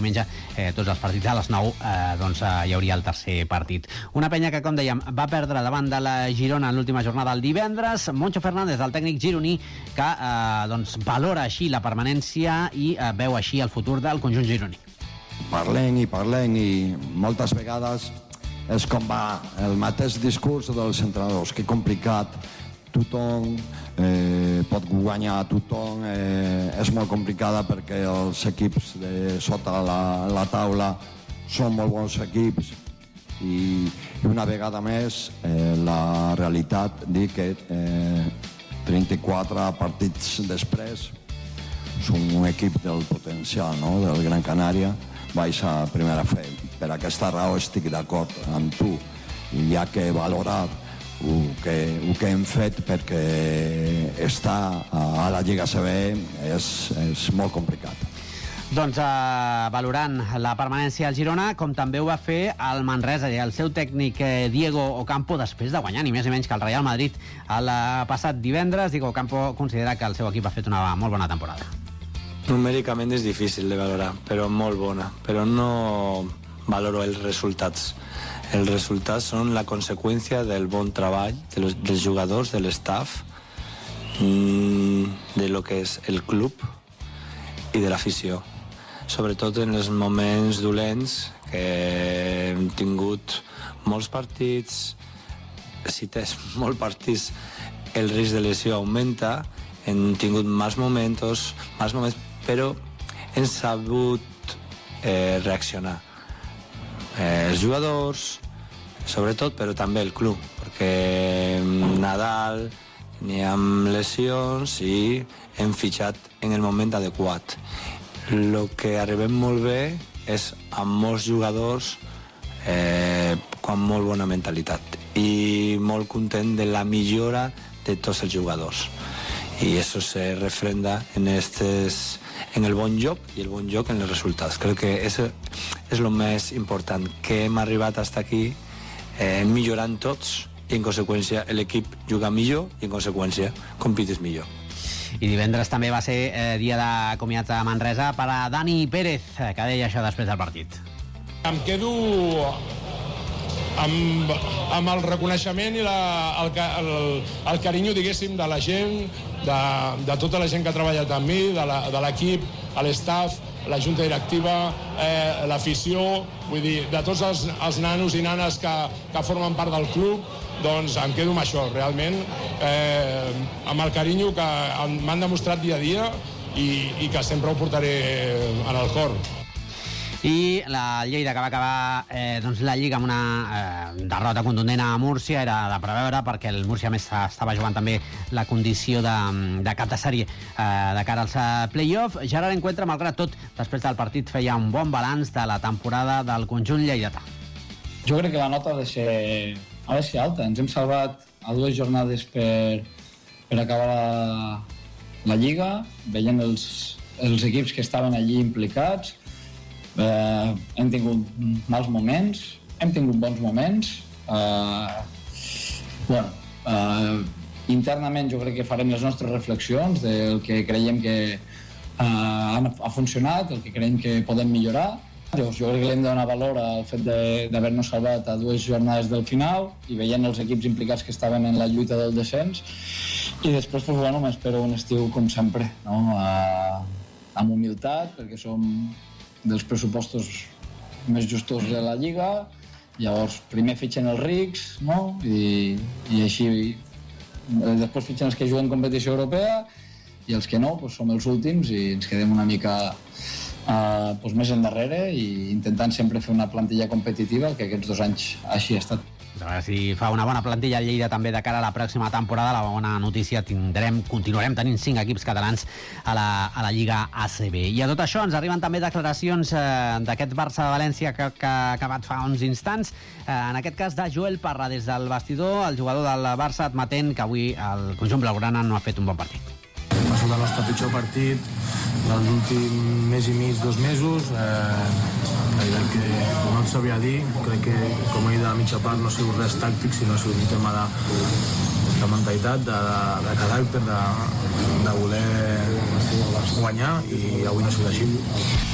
diumenge tots els partits a les 9 hi hauria el tercer partit. Una penya que, com dèiem, va perdre davant de la Girona en l'última jornada el divendres. Moncho Fernández, el tècnic gironí, que valora així la permanència i veu així el futur del conjunt gironí. Parlem i moltes vegades és com va el mateix discurs dels entrenadors, que complicat, tothom pot guanyar a tothom, és molt complicada perquè els equips de sota la taula són molt bons equips i una vegada més la realitat diu que 34 partits després som un equip del potencial, no? Del Gran Canària, baix a primera fe. Per aquesta raó estic d'acord amb tu. Hi ha que valorar el que hem fet perquè estar a la Lliga CB és molt complicat. Doncs valorant la permanència al Girona, com també ho va fer el Manresa i el seu tècnic Diego Ocampo després de guanyar ni més ni menys que el Real Madrid el passat divendres. Diego Ocampo considera que el seu equip ha fet una molt bona temporada. Numèricament és difícil de valorar, però molt bona. Però no valoro els resultats. Els resultats són la conseqüència del bon treball dels jugadors, de l'estaff, de lo que és el club i de l'afició. Sobretot en els moments dolents que hem tingut molts partits. Si tens molts partits, el risc de lesió augmenta. Hem tingut més moments, però hem sabut reaccionar. Els jugadors, sobretot, però també el club, perquè Nadal teníem lesions i hem fitxat en el moment adequat. El que arribem molt bé és amb molts jugadors amb molt bona mentalitat i molt content de la millora de tots els jugadors. Y eso se refrenda en el bon joc i el bon joc en els resultats. Crec que això és el més important, que hem arribat fins aquí millorant tots i en conseqüència l'equip juga millor i en conseqüència compites millor. I divendres també va ser dia de comiats a Manresa per a Dani Pérez, que deia això després del partit. Em quedo amb el reconeixement i el carinyo, diguéssim, de la gent, de tota la gent que ha treballat amb mi, de l'equip, l'estaff, la junta directiva, l'afició, vull dir, de tots els nanos i nanes que formen part del club. Doncs em quedo amb això, realment, amb el carinyo que m'han demostrat dia a dia i que sempre ho portaré en el cor. I la Lleida, que va acabar la Lliga amb una derrota contundent a Múrcia, era de preveure, perquè el Múrcia més estava jugant també la condició de cap de sèrie de cara als play-off. Gerard Encuentra, malgrat tot, després del partit feia un bon balanç de la temporada del conjunt lleidatà. Jo crec que la nota ha de ser alta. Ens hem salvat a 2 jornades per acabar la Lliga, veient els equips que estaven allí implicats. Hem tingut mals moments, hem tingut bons moments. Internament jo crec que farem les nostres reflexions del que creiem que ha funcionat, el que creiem que podem millorar. Jo crec que l'hem de donar valor al fet d'haver-nos salvat a 2 jornades del final i veient els equips implicats que estaven en la lluita del descens. I després m'espero un estiu com sempre, no? Amb humilitat, perquè som dels pressupostos més justos de la Lliga. Llavors primer fitxen els rics, no? I així després fitxen els que juguen competició europea i els que no, som els últims i ens quedem una mica més endarrere i intentant sempre fer una plantilla competitiva, que aquests 2 anys així ha estat. A veure si fa una bona plantilla a Lleida també de cara a la pròxima temporada. La bona notícia, continuarem tenint 5 equips catalans a la Lliga ACB. I a tot això ens arriben també declaracions d'aquest Barça de València que ha acabat fa uns instants. En aquest cas de Joel Parra, des del vestidor, el jugador del Barça admetent que avui el conjunt blaugrana no ha fet un bon partit. Ha estat el nostre pitjor partit dels últims mes i mig, 2 mesos. La veritat que no et sabria dir. Crec que, com he dit, a mitja part no ha sigut res tàctic, sinó ha sigut un tema de mentalitat, de caràcter, de voler guanyar, i avui no ha sigut així.